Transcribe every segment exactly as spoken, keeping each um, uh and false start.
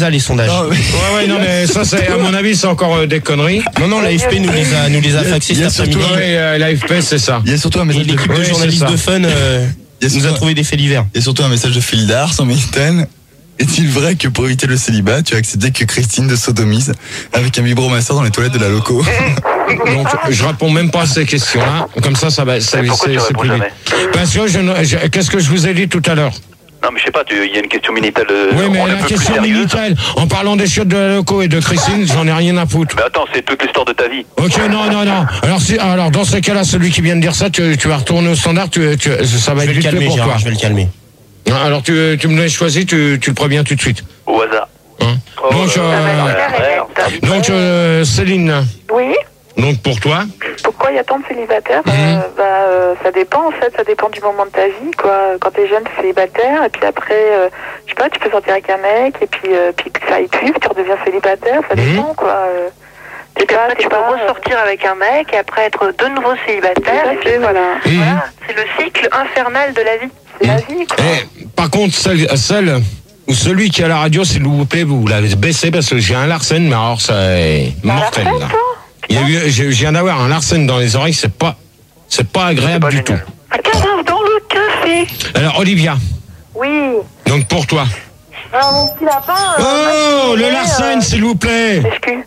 les sondages. Non, mais... Ouais, ouais, non, mais ça, c'est, à mon avis, c'est encore euh, des conneries. Non, non, l'A F P nous les a, nous les a faxés cet après-midi. Ouais, euh, l'A F P, c'est ça. Il y a surtout un Et message de, l'équipe de Oui, journalistes c'est ça. de Fun euh, Il y a nous a surtout- trouvé des faits divers. il y a surtout un message de Phil Dars en Milton. Est-il vrai que pour éviter le célibat, tu as accepté que Christine te sodomise avec un vibromasseur dans les toilettes de la loco? Donc, je réponds même pas à ces questions-là. Comme ça, ça va, ça, Pourquoi c'est, tu c'est réponds plus vite. jamais? Parce que je, ne- je- qu'est-ce que je vous ai dit tout à l'heure? Non, mais je sais pas, tu- il y a une question Minitel. euh, Oui, mais on est un la peu plus question sérieuse. Minitel, en parlant des chiottes de la loco et de Christine, j'en ai rien à foutre. Mais attends, c'est toute l'histoire de ta vie. Ok, non, non, non. Alors, si, alors dans ces cas-là, celui qui vient de dire ça, tu, tu vas retourner au standard, tu, tu, ça va Je être vais le vite fait calmer, pour toi. Gérard, je vais le calmer. Alors, tu, tu me l'as choisi, tu, tu le préviens tout de suite. Au hasard. Hein. Oh, Donc, euh, euh, ouais, ouais, donc euh, Céline, Oui. donc pour toi, Pourquoi il y a tant de célibataires Mhm. euh, bah, euh, Ça dépend en fait, ça dépend du moment de ta vie quoi. Quand t'es jeune, t'es célibataire et puis après, euh, je sais pas, tu peux sortir avec un mec et puis, euh, puis ça y cuve, tu redeviens célibataire, ça Mhm. dépend quoi. Euh, t'es Et puis pas, après, t'es tu peux pas, euh, ressortir avec un mec et après être de nouveau célibataire. tout à Et puis, fait, voilà. voilà, c'est le cycle infernal de la vie. C'est la vie quoi. eh, par contre, celle, celle ou celui qui a la radio, s'il vous plaît, vous l'avez baissé parce que j'ai un Larsen, mais alors c'est mortel. Larsen, Là. toi Il y a eu, j'ai- je viens d'avoir un Larsen dans les oreilles, c'est pas, c'est pas agréable pas du génial. tout. Un cadavre dans le café. Alors Olivia, Oui. donc pour toi. Alors mon petit lapin. euh, Oh, moi, je le dirais, Larsen, euh, s'il vous plaît. excuse.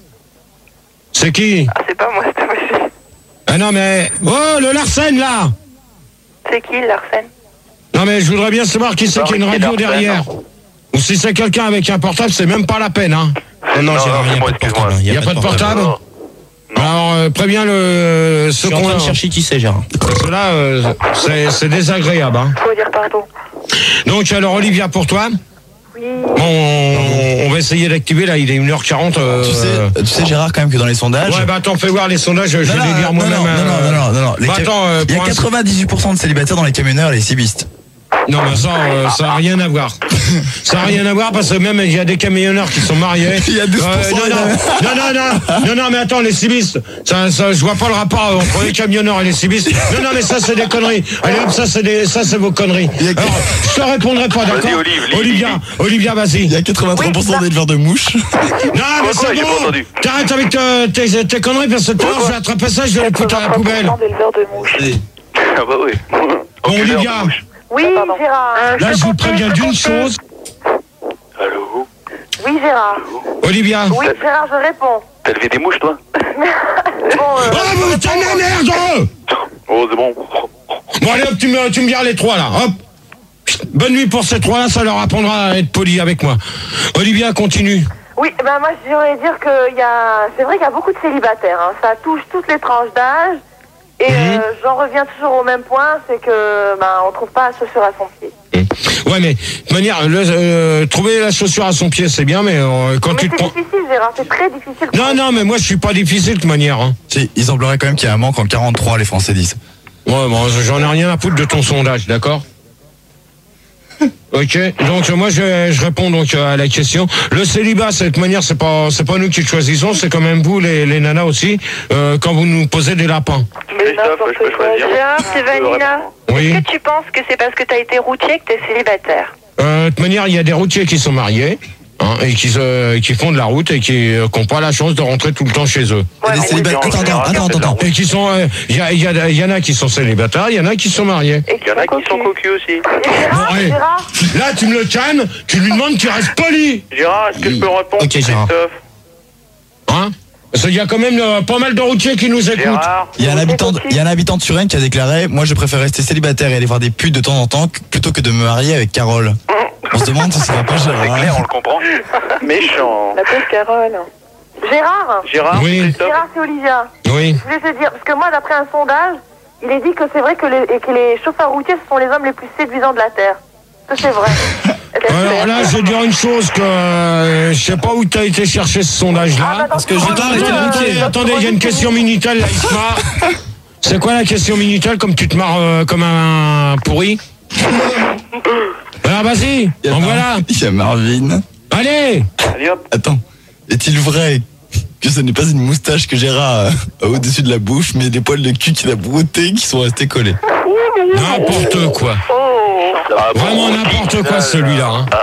C'est qui? Ah, c'est pas moi, c'est monsieur. Ah non mais, oh, le Larsen là. C'est qui, Larsen? Non mais je voudrais bien savoir qui c'est qui a une Ricky radio Larsen. derrière. Ou si c'est quelqu'un avec un portable, c'est même pas la peine, hein. Non, non, Non, Gérard, non, il n'y a c'est moi, pas de portable. excuse-moi. Il n'y a pas de portable. Non. Alors euh, préviens le Je ce suis en qu'on train de chercher qui c'est, Gérard. Parce que là, euh, c'est, c'est désagréable. Hein. Faut dire pardon. Donc alors Olivia pour toi. Oui. Bon, on, on va essayer d'activer là. Il est une heure quarante. Euh, Tu sais, tu sais Gérard quand même que dans les sondages. Ouais bah attends, fais voir les sondages. Je Non, vais non, les lire non, moi-même. non, non, euh, non, non, non, non. Les Bah, ca- attends, euh, Il y a pour un- quatre-vingt-dix-huit pour cent de célibataires dans les camionneurs et les cibistes. Non, mais ça, euh, ça n'a rien à voir. Ça n'a rien à voir parce que même il y a des camionneurs qui sont mariés. Il y a douze pour cent non, non, non, non, non, non, non, mais attends, les civistes, ça, ça, je vois pas le rapport entre les camionneurs et les civistes. Non, non, mais ça, c'est des conneries. Allez, hop, ça, c'est des, ça, c'est vos conneries. Il y a que- Alors, je te répondrai pas, d'accord? Vas-y, Olive, lis, Olivia, lis, Olivia, Il vas-y. y a quatre-vingt-trois pour cent d'éleveurs de mouches. Non, mais Quoi, c'est j'ai pas bon. entendu. T'arrêtes avec euh, tes, tes conneries parce que tout à l'heure, je vais attraper ça, je vais le foutre à la poubelle. quatre-vingt-trois pour cent d'éleveurs de mouches. Ah bah oui. Bon, Enculeur de Olivia, mouche. Oui, Gérard. là, je vous préviens d'une chose. Allô? Oui, Gérard. Olivia. Oui, Gérard, je réponds. T'as levé des mouches, toi? Bon, euh, Oh, vous, t'as la merde! Oh, c'est bon. Bon allez hop, tu me, tu me vires les trois là, hop. Bonne nuit pour ces trois là, ça leur apprendra à être poli avec moi. Olivia, continue. oui, ben moi je voudrais dire que y a, c'est vrai qu'il y a beaucoup de célibataires. Hein. Ça touche toutes les tranches d'âge. Et Mhm. euh, j'en reviens toujours au même point, c'est que ben on trouve pas la chaussure à son pied. Ouais mais, de toute manière, le, euh, trouver la chaussure à son pied c'est bien, mais euh, quand Mais tu te c'est prends... difficile, Gérard, c'est très difficile. Non, non, mais moi je suis pas difficile de toute manière. Hein. Si, il semblerait quand même qu'il y a un manque en quarante-trois, les Français disent. Ouais, bon, j'en ai rien à foutre de ton sondage, d'accord? Ok, donc euh, moi je, je réponds donc euh, à la question. Le célibat, de cette manière, c'est pas c'est pas nous qui le choisissons, c'est quand même vous les, les nanas aussi, euh, quand vous nous posez des lapins. Mais Christophe, n'importe je peux quoi. choisir. Gérard, c'est Vanilla. Oui. Est-ce que tu penses que c'est parce que t'as été routier que t'es célibataire? Euh, de toute manière, il y a des routiers qui sont mariés hein, et qui, se, qui font de la route et qui n'ont pas la chance de rentrer tout le temps chez eux. Il y a des mais célibataires. oui, Attends, mais attends, en attends, général, attends. Et qui sont, euh, il y, a, il y, a, il y en a qui sont célibataires, il y en a qui sont mariés. Et Il y en a qui sont cocus aussi. Et Gérard, Bon, allez. Gérard, Là, tu me le calmes, tu lui demandes qu'il reste poli. Gérard, est-ce que je peux répondre? Ok, Gérard. Christophe? Hein Parce qu'il y a quand même euh, pas mal de routiers qui nous écoutent. Gérard? Il y, a un habitant, de- il y a un habitant de Suresnes qui a déclaré: moi je préfère rester célibataire et aller voir des putes de temps en temps que- plutôt que de me marier avec Carole. On se demande si ça va pas C'est clair, on Gérard. le comprend. Méchant. la pauvre Carole. Gérard, Gérard, Oui. Christophe? Gérard, c'est Olivia. Oui. Je voulais te dire, parce que moi, d'après un sondage, il est dit que c'est vrai que les, et que les chauffeurs routiers, ce sont les hommes les plus séduisants de la Terre. Ça, c'est vrai. Est-ce que Alors c'est- là, je vais dire une chose que euh, je sais pas où tu as été chercher ce Ah, sondage-là. bah, parce que dans je ce t'arrête, registre, Attendez, attendez, euh, attendez, il y a une dans ce question registre, Minitel, là, Isma. C'est quoi la question Minitel, comme tu te marres euh, comme un pourri? Alors vas-y, Il y a en Mar- voilà. Il y a Marvin. Allez. Allez hop. Attends, est-il vrai que ce n'est pas une moustache que Gérard a au-dessus de la bouche, mais des poils de cul qu'il a broutés qui sont restés collés? N'importe quoi. Ah, Vraiment bon, n'importe putain, quoi celui-là. Hein. Ah, bon,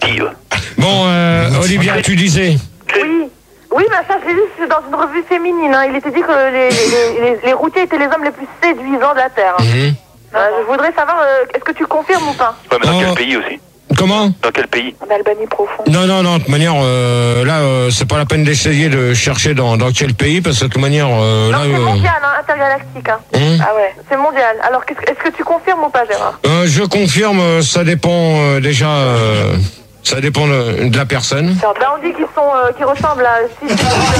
pive. Bon, euh, Olivia, tu disais. Oui. Oui, bah ça, j'ai lu dans une revue féminine. Hein. Il était dit que les, les, les, les routiers étaient les hommes les plus séduisants de la Terre. Hein. Mmh. Euh, je voudrais savoir, euh, est-ce que tu confirmes ou pas? Ouais, mais dans Oh. quel pays aussi? Comment? Dans quel pays? En Albanie profonde. Non, non, non, de toute manière, euh, là, euh, c'est pas la peine d'essayer de chercher dans, dans quel pays, parce que de toute manière, euh, Non, là... c'est euh, mondial, hein, intergalactique. Hein. Hum. Ah ouais, c'est mondial. Alors, qu'est-ce que- est-ce que tu confirmes ou pas, Gérard? euh, je confirme, euh, ça dépend euh, déjà... euh, ça dépend de, de la personne. Ben, on dit qu'ils sont, euh, qu'ils ressemblent à six.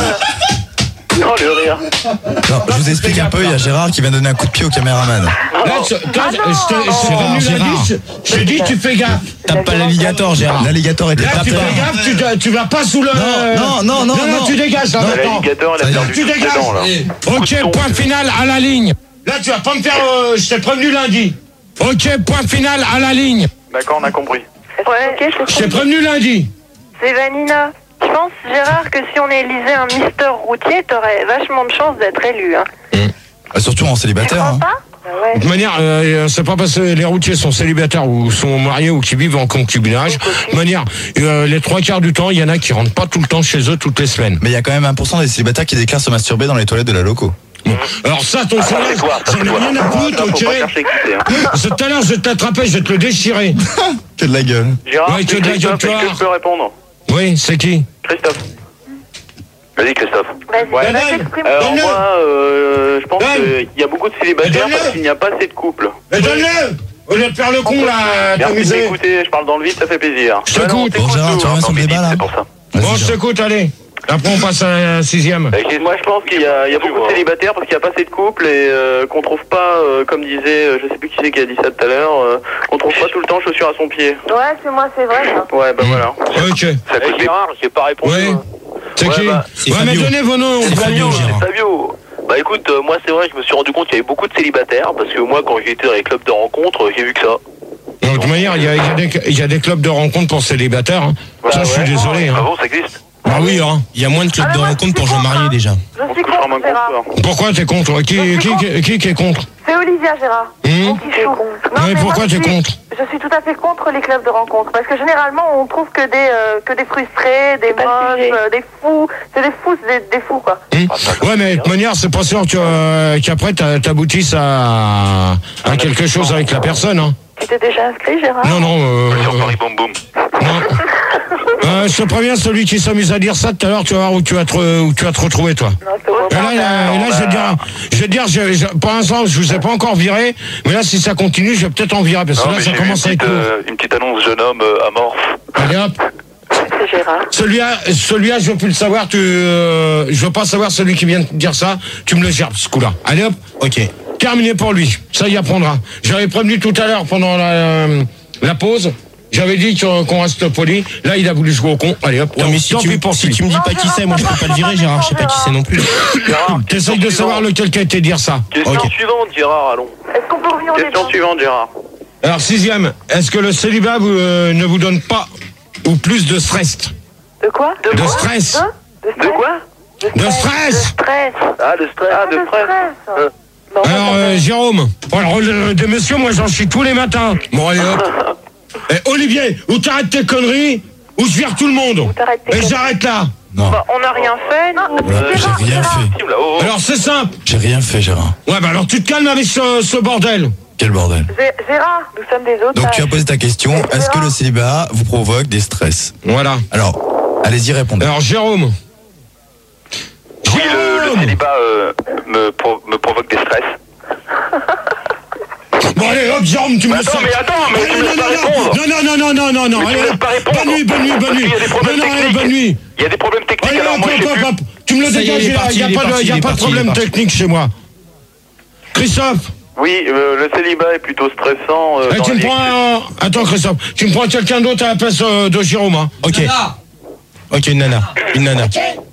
Oh, le rire. Non, je vous explique un peu, il y a Gérard qui vient donner un coup de pied au caméraman. Là, tu- toi, Ah je non, t'ai- je t'ai Gérard, venu Gérard. lundi, je je t'ai dit, tu fais gaffe. Tape pas l'alligator, Gérard. L'alligator était Là, tapé. tu fais gaffe, tu, te- tu vas pas sous le... Non, non, non, non, non, non. tu dégages, là, Non, maintenant. L'alligator, il a Ça y est. perdu Tu toutes ses dégages. dents, là. Ok, point final à la ligne. Là, tu vas pas me faire... euh, je t'ai prévenu lundi. Ok, point final à la ligne. D'accord, on a compris. Ouais, ok, Je t'ai prévenu lundi. c'est Vanina. Je pense, Gérard, que si on élisait un Mister Routier, t'aurais vachement de chance d'être élu. Hein. Ah, surtout en Tu célibataire. crois Hein. pas? Ah ouais. De toute manière, euh, c'est pas parce que les routiers sont célibataires ou sont mariés ou qui vivent en concubinage. De toute manière, euh, les trois quarts du temps, il y en a qui rentrent pas tout le temps chez eux toutes les semaines. Mais il y a quand même un pour cent des célibataires qui déclarent se masturber dans les toilettes de la loco. Bon. Alors ça, ton Ah, ça, sondage, c'est toi, ça, j'en c'est ai toi. rien à foutre, Ça, faut ok. pas chercher qui c'est, hein. C'est tout à l'heure, je vais t'attraper, je vais te le déchirer. Que de la gueule. Gérard, Ouais, c'est que de la Christophe, gueule, est-ce que toi. je peux répondre? Oui, c'est qui? Christophe. Vas-y, Christophe. Vas-y, Ouais. vas-y, Donne-le. exprime. Alors Donne-le. moi, euh, je pense Donne. qu'il y a beaucoup de célibataires Donne-le. parce qu'il n'y a pas assez de couples. Mais donne-le. Au lieu de faire le con, là, Merci de t'amuser. m'écouter, je parle dans le vide, ça fait plaisir. Je t'écoute. Ouais, non, on t'écoute Bon, Gérard, tout, tu hein, reviens dans sur le le débat, midi, là. c'est pour ça. Bon, Vas-y, je Gérard. t'écoute, allez. Après, on passe à la sixième. Et moi, je pense qu'il y a, il y a beaucoup de célibataires parce qu'il n'y a pas assez de couples et euh, qu'on trouve pas, euh, comme disait, euh, je sais plus qui c'est qui a dit ça tout à l'heure, euh, qu'on trouve pas tout le temps chaussures à son pied. Ouais, c'est moi, c'est vrai. Ça. Ouais, bah voilà. Ok. Ça coûte Gérard, j'ai pas répondu. Oui. C'est Ouais, qui? bah, c'est Ouais, mais Fabio. donnez vos noms. C'est Fabio, Gérard. C'est Fabio. Bah écoute, euh, moi c'est vrai, je me suis rendu compte qu'il y avait beaucoup de célibataires parce que moi quand j'étais dans les clubs de rencontres, j'ai vu que ça. De toute manière, il y a, il y a des, il y a des clubs de rencontres pour célibataires. Hein. Ouais, ça, je suis ouais. désolé. Ah Hein. bon, ça existe? Ah oui, hein. Il y a moins de clubs Ah, mais de moi, rencontres je pour suis gens contre, mariés hein. déjà. Je On suis se couchera moins contre, Gérard. con, Pourquoi t'es contre? Qui, Je suis qui, contre. qui, qui, qui est contre? C'est Olivia, Gérard. Hum Mon petit chou. Non, Ouais, mais pourquoi moi, je t'es suis- contre? Je suis tout à fait contre les clubs de rencontres. Parce que généralement, on trouve que des, euh, que des frustrés, des pas le moches, sujet. euh, des fous. C'est des fous, c'est des, des fous, quoi. Hum Ouais, mais de toute manière, c'est pas sûr que, euh, qu'après t'a- t'aboutisses à, à quelque chose avec la personne. Hein. Tu t'es déjà inscrit, Gérard? Non, non. Euh, Sur Paris Boom Boom. non. Euh, je te préviens, celui qui s'amuse à dire ça tout à l'heure, tu vas voir où tu vas te, re- où tu vas te retrouver, toi. Non, c'est au Et là, revoir. là, et là, je vais te dire, je vais te dire, je- je- pour l'instant, je vous ai pas encore viré, mais là, si ça continue, je vais peut-être en virer, parce que Non, là, mais ça j'ai vu une commence à être petite, lourd. euh, une petite annonce jeune homme euh, amorphe. Allez hop. C'est Gérard. Celui-là, celui-là, je veux plus le savoir, tu, euh, je veux pas savoir celui qui vient de dire ça, tu me le gères, ce coup-là. Allez hop. Ok. Terminé pour lui. Ça y apprendra. J'avais prévenu tout à l'heure pendant la, euh, la pause. J'avais dit qu'on qu'on reste poli. Là, il a voulu jouer au con. Allez hop. Non, mais si tant tu, pis pour si lui. tu me dis pas qui c'est, moi je peux pas le virer, Gérard. Je sais pas qui c'est non plus. Gérard, T'essayes de savoir lequel qui a été dire ça. Question Ok. suivante, Gérard, allons. Est-ce qu'on peut revenir au Question début? suivante, Gérard. Alors, sixième. Est-ce que le célibat vous, euh, ne vous donne pas ou plus de stress? De quoi? De stress. De De quoi? De stress. Stress. Ah, de stress. Ah, de stress. Euh. Bon, Alors, moi, euh, Jérôme. Alors, euh, des messieurs, moi, j'en chie tous les matins. Bon, allez hop. Eh, Olivier, ou t'arrêtes tes conneries, ou je vire tout le monde. t'arrêtes tes Et conneries. j'arrête là. Non, Bah, on n'a rien fait, Non, nous. voilà, j'ai Gérard, rien Gérard. fait. Là, oh, oh. Alors, c'est simple. J'ai rien fait, Gérard. Ouais, bah alors tu te calmes avec ce, ce bordel. Quel bordel. Gé- Gérard, nous sommes des autres. Donc tu as posé ta question, est-ce que le célibat vous provoque des stress? Voilà. Alors, allez-y, répondez. Alors, Jérôme. Oui, le, le Jérôme célibat euh, me, pro- me provoque des stress. Bon, allez, hop, Jérôme, tu me Mais laisses attends, mais attends, mais Allez, tu me laisses pas répondre. non, non, non, non, non, non, non, Mais tu allez, me laisses pas répondre. bonne nuit, bonne nuit, bonne Parce nuit. qu'il y a des problèmes Non, non, allez, techniques. bonne nuit. Il y a des problèmes techniques, Allez, alors hop, moi je sais hop, plus. hop, hop. Tu me le Ça y est, dégages, il est il parti, n'y a il est pas de, parti, y a il est pas de parti, il est problème parti. technique chez moi. Christophe, Oui, euh, le célibat est plutôt stressant. Euh, eh, dans tu me les- prends un... Attends, Christophe, tu me prends quelqu'un d'autre à la place euh, de Jérôme, hein. Ok. Ok, une nana. Une nana.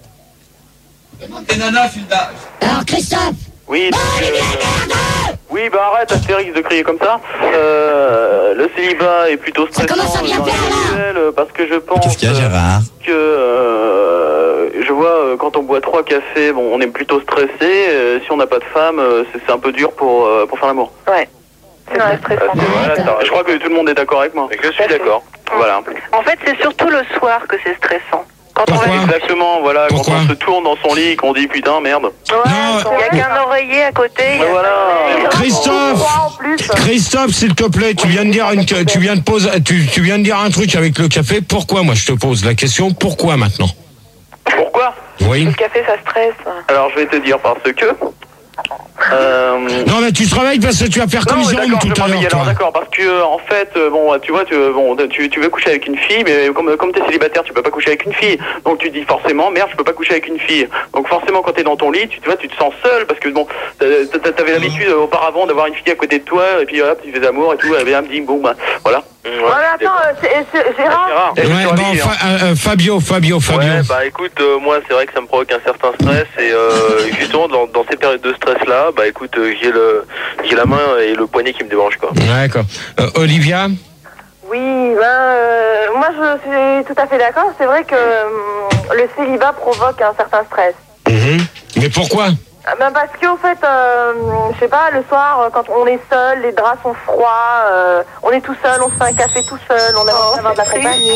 Alors Christophe, Oui, donc, euh, oui, bah arrête, Astérix, de crier comme ça. Euh, le célibat est plutôt Ça stressant commence à bien dans les faire, là. visuels, euh, parce que je pense Qu'est-ce qu'il y a, euh, Gérard? que euh, je vois euh, quand on boit trois cafés, bon, on est plutôt stressé. euh, si on n'a pas de femme, euh, c'est c'est un peu dur pour euh, pour faire l'amour. Ouais. C'est très Euh, stressant. c'est- voilà, ça- je crois que tout le monde est d'accord avec moi. Je suis d'accord. Voilà. En fait, c'est surtout le soir que c'est stressant. Quand Pourquoi on va... Exactement, voilà, Pourquoi quand on se tourne dans son lit et qu'on dit putain merde. Ouais, Non, il n'y a qu'un oreiller à côté. il y a- Voilà. Christophe, Christophe, s'il te plaît, tu viens de dire une, tu viens de poser, tu, tu viens de dire un truc avec le café. Pourquoi? Moi, je te pose la question. Pourquoi maintenant? Pourquoi? Oui. Le café, ça stresse. Alors je vais te dire parce que... Euh... Non, mais tu te réveilles parce que tu vas faire comme Non, mais Jérôme d'accord, je tout à m'en dis, l'heure, alors toi. d'accord, parce que euh, en fait, euh, bon, tu vois, tu, bon, tu, tu veux coucher avec une fille, mais comme, comme t'es célibataire, tu peux pas coucher avec une fille. Donc tu dis forcément, merde, je peux pas coucher avec une fille. Donc forcément, quand t'es dans ton lit, tu, tu vois, tu te sens seul parce que bon, t'a- t'avais l'habitude euh, auparavant d'avoir une fille à côté de toi et puis hop, tu fais d'amour et tout, et bien, bim, boum, bah, voilà. Ouais, mais attends, euh, c'est- c'est- Gérard, C'est rare. Ouais, bon, Fa- euh, euh, Fabio, Fabio, Fabio. Ouais, bah écoute, euh, moi c'est vrai que ça me provoque un certain stress et euh, justement dans, dans ces périodes de stress là, bah écoute, euh, j'ai le j'ai la main et le poignet qui me débranche quoi. D'accord. Euh, Olivia? oui, ben, euh, moi je suis tout à fait d'accord. C'est vrai que euh, le célibat provoque un certain stress. Mhm. Mais pourquoi? Ah, Ben parce qu'au fait, euh, je sais pas, le soir, euh, quand on est seul, les draps sont froids, euh, on est tout seul, on se fait un café tout seul, on a envie d'avoir de la compagnie.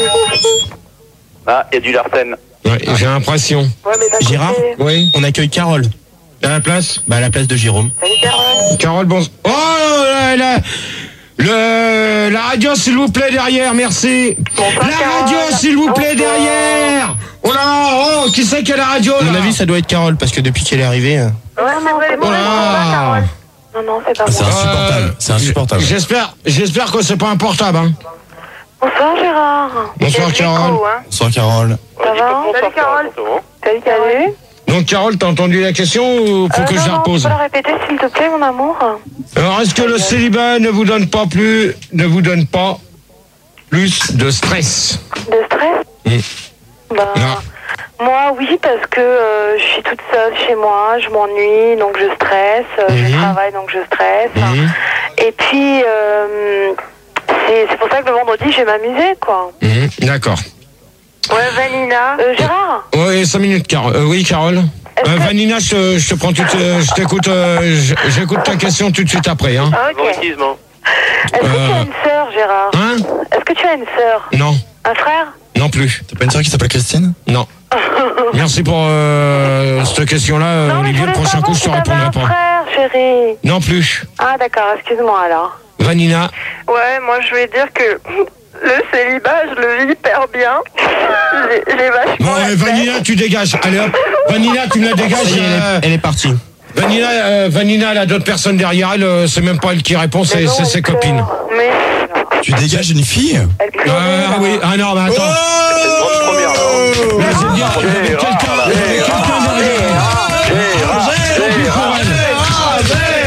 Ah, il y a du Larsen. Ouais, j'ai l'impression. Ouais, mais d'un Gérard côté- Oui. On accueille Carole. À la place? Bah à la place de Jérôme. Salut Carole. Carole, bon. Oh là là. Le, la radio, s'il vous plaît, derrière, merci. Bonsoir, La Carole. radio, s'il vous plaît, Bonsoir. derrière. Oh là, oh, qui c'est qui a la radio, À là? mon avis, ça doit être Carole parce que depuis qu'elle est arrivée. euh, Ouais, c'est vrai, Oh bon, là. bonsoir, Carole. Non, non, c'est pas Ah, c'est moi. insupportable. C'est insupportable. J'espère, j'espère que c'est pas un portable, hein. Bonsoir Gérard. Bonsoir, Il y a de l'écho, Carole. hein. Bonsoir Carole. Ça va? Salut Carole. Salut Carole. Donc, Carole, t'as entendu la question ou faut Euh, que non, je la non, repose? tu peux la répéter s'il te plaît, mon amour? Alors, est-ce que le célibat ne vous donne pas plus, ne vous donne pas plus de stress? De stress? Mm. Bah, Non. moi, oui, parce que euh, je suis toute seule chez moi, je m'ennuie, donc je stresse, euh, Mhm. je travaille, donc je stresse. Mhm. Et puis, euh, c'est c'est pour ça que le vendredi, je vais m'amuser, quoi. Mhm, d'accord. Ouais, Vanina. Euh, Gérard? Oui, cinq minutes, Carole. Euh, oui, Carole. Est-ce Euh, que- Vanina, je, te- je te prends tout, euh, je t'écoute, euh, je- j'écoute ta question tout de suite après, hein. Ah, ok. Favoritisme, hein. Est-ce que tu Euh. as une sœur, Gérard? Hein? Est-ce que tu as une sœur? Non, Un frère? non plus, T'as pas une soeur qui s'appelle Christine? non. Merci pour euh, cette question-là, euh, Non, mais je Olivier. Le voulais prochain savoir coup, je te si t'avais répondrai un pas. frère, chérie. Non plus. Ah, d'accord, excuse-moi alors. Vanina, Ouais, moi je voulais dire que le célibat, je le vis hyper bien. J'ai j'ai vachement. bon, la euh, tête. Vanina, tu dégages. Allez hop, Vanina, tu me la dégages. Ça y est, elle euh, est, elle est partie. Vanina, euh, Vanina, elle a d'autres personnes derrière elle. euh, C'est même pas elle qui répond, c'est Mais non, c'est ses elle pleure. copines. Mais Tu dégages une fille? elle Ah, pleure. ah oui, ah non, mais attends. C'est une grande première là. hein. Mais c'est bien, il y avait quelqu'un, il y avait quelqu'un derrière. Tant pis pour elle.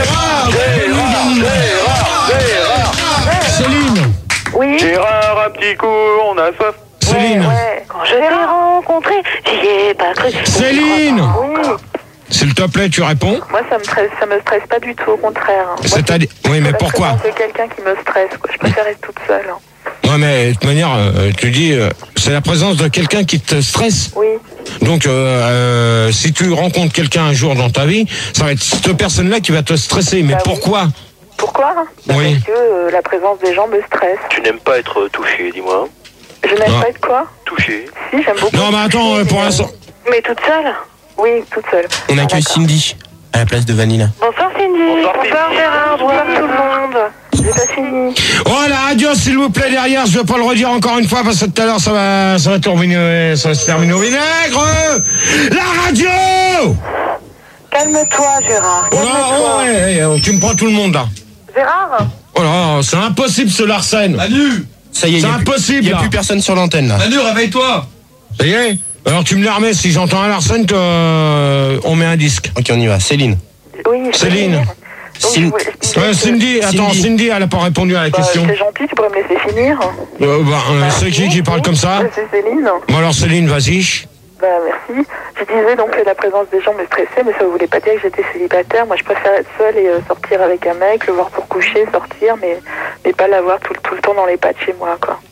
Céline, Oui. Gérard, un petit coup, on a soif. Céline, Ouais. Quand je t'ai rencontré, j'y ai pas cru. Céline. Oui. s'il te plaît, tu réponds. Moi, ça me stresse, ça me stresse pas du tout, au contraire. Moi, C'est-à-dire, oui, mais la pourquoi? présence de quelqu'un qui me stresse, quoi. Je préfère être toute seule. hein. Ouais, mais de toute manière, euh, tu dis, euh, c'est la présence de quelqu'un qui te stresse. Oui. Donc, euh, euh, si tu rencontres quelqu'un un jour dans ta vie, ça va être cette personne-là qui va te stresser. Mais Bah oui. pourquoi? Pourquoi? Bah, Oui. Parce que euh, la présence des gens me stresse. Tu n'aimes pas être touché, dis-moi. Je n'aime Non. pas être quoi? Touché. Si, j'aime beaucoup. Non, mais attends, euh, pour Mais, l'instant. Mais toute seule? Oui, toute seule. On Ah, accueille d'accord. Cindy à la place de Vanilla. Bonsoir Cindy. Bonsoir, Bonsoir Cindy. Gérard. Bonsoir tout le monde. J'ai pas fini. Oh, la radio, s'il vous plaît, derrière, je vais pas le redire encore une fois parce que tout à l'heure, ça va, ça va terminer, ça va se terminer au vinaigre. La radio! Calme-toi Gérard. Oh là, oh, ouais, ouais, ouais, tu me prends tout le monde, là. Gérard? Oh là, c'est impossible, ce Larsen. Manu, Ça y est, il C'est n'y a, plus- impossible, y a là. plus personne sur l'antenne là. Manu, réveille-toi. Ça y est? Alors, tu me la remets, si j'entends un Larsen, que, euh, on met un disque. Ok, on y va. Céline. Oui. je peux Céline. finir. Donc, je Cin- voulais- Ouais, Cindy, attends, Cindy. Cindy, elle a pas répondu à la Bah, question. c'est gentil, tu pourrais me laisser finir. Euh, bah, euh, c'est qui qui parle comme ça? Euh, C'est Céline. Bon, alors, Céline, vas-y. Bah, merci. Je disais donc que la présence des gens me stressait, mais ça ne voulait pas dire que j'étais célibataire. Moi, je préfère être seule et euh, sortir avec un mec, le voir pour coucher, sortir, mais, mais pas l'avoir tout, tout le temps dans les pattes chez moi, quoi.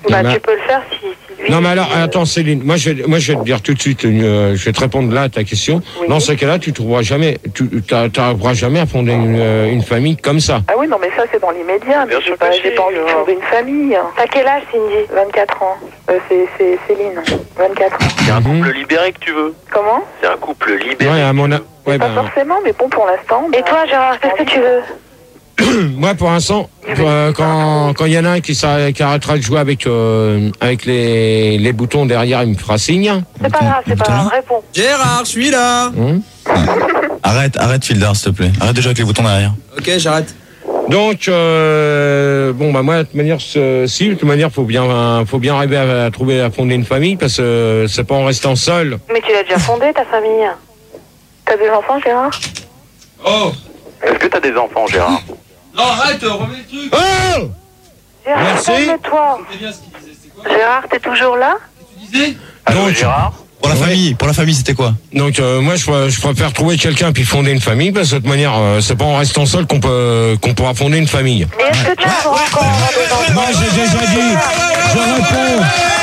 Bah, mais- tu peux le faire si, si lui. Non mais alors euh, attends Céline, moi je vais, moi je vais te dire tout de suite, euh, je vais te répondre là à ta question. Oui. Dans ce cas-là, tu trouveras jamais, tu n'arriveras jamais à fonder une, euh, une famille comme ça. Ah oui, non, mais ça, c'est dans l'immédiat. Mais Bien j'ai sûr pas, que j'ai si, pas envie de euh. fonder une famille. T'as quel âge, Cindy? vingt-quatre ans. Euh, c'est, c'est Céline. vingt-quatre ans. C'est un Mhm. couple libéré que tu veux. Comment? C'est un couple Ouais, libéré. à mon a- ouais, Pas ben, forcément, mais bon, pour l'instant. Et toi, Gérard, qu'est-ce que tu veux? moi pour l'instant, euh, quand quand il y en a un qui, s'arrête- qui arrêtera de jouer avec euh, avec les les boutons derrière, il me fera signe. C'est pas grave, c'est pas grave, réponds. Gérard, je suis là. Hein. Arrête, arrête, Fieldar, s'il te plaît. Arrête de jouer avec les boutons derrière. Ok, j'arrête. Donc euh, bon bah moi de toute manière ce- si de toute manière faut bien faut bien arriver à, à trouver à fonder une famille parce que euh, c'est pas en restant seul. Mais tu l'as déjà fondé, ta famille. T'as des enfants, Gérard? Oh. Est-ce que t'as des enfants, Gérard? Non, arrête, remets le truc. Oh Gérard, Merci. calme-toi. C'est bien ce qu'il disait, c'est quoi? Gérard, t'es toujours là? Tu disais? Allô, Donc- Gérard? Pour la Ouais. famille, pour la famille, c'était quoi? Donc euh, moi je, pr- je préfère trouver quelqu'un puis fonder une famille parce que de toute manière euh, c'est pas en restant seul qu'on peut qu'on pourra fonder une famille. Et est-ce que tu vas encore avoir des enfants? Moi j'ai déjà dit, je réponds.